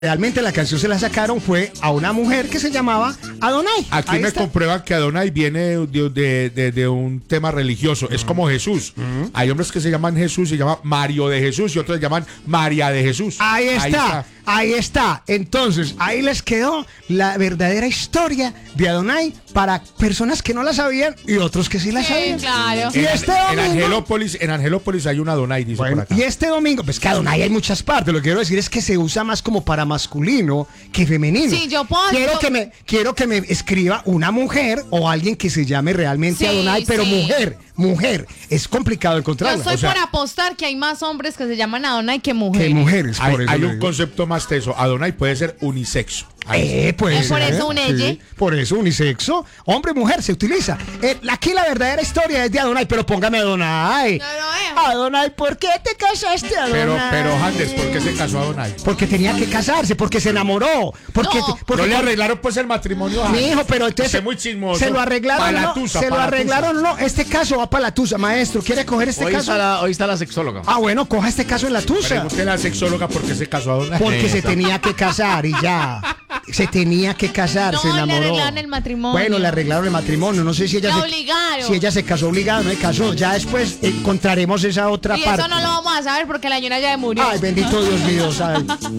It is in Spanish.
Realmente la canción se la sacaron fue a una mujer que se llamaba Adonai. Aquí me comprueban que Adonai viene de un tema religioso. Es como Jesús. Hay hombres que se llaman Jesús, se llama Mario de Jesús, y otros se llaman María de Jesús. Ahí está. Entonces, ahí les quedó la verdadera historia de Adonai para personas que no la sabían y otros que sí la sabían. Claro. Y este domingo, en Angelópolis hay un Adonai, dice por acá. y este domingo, pues que Adonai hay muchas partes. Lo que quiero decir es que se usa más como para masculino que femenino. Sí, yo puedo. Quiero que me escriba una mujer o alguien que se llame realmente Sí, Adonai, pero sí. mujer. Es complicado Yo encontrarla. estoy por apostar que hay más hombres que se llaman Adonai que Que mujeres. mujeres, por eso Hay le un digo. concepto más teso. Adonai puede ser unisexo. Puede Es por ser, eso un elle. por eso unisexo. Hombre, mujer, se utiliza. Aquí la verdadera historia es de Adonai, pero póngame Adonai. No lo veo. Adonai, ¿por qué te casaste, Adonai? Pero Handes, ¿por qué se casó Adonai? Porque tenía que casarse, porque se enamoró. Porque, No. porque No le arreglaron pues el matrimonio a mi hijo, pero entonces Usted es muy chismoso. se lo arreglaron, Pa' la ¿no? tusa, Se pa' lo la arreglaron, tusa. no. Este caso va para la tusa, maestro. ¿Quiere coger este caso? Hoy está la sexóloga. Ah, bueno, coja este caso en la tusa. Pregunte a la sexóloga por qué se casó Adonai. Porque se tenía que casar y ya. Se tenía que casar, se No, le enamoró. arreglaron el matrimonio. Bueno, le arreglaron el matrimonio. No sé si ella La se obligaron. Si ella se casó obligada, no se casó. Ya después encontraremos esa otra Y parte. eso no lo vamos a saber porque la señora ya murió. Ay, bendito Dios mío, ¿sabe?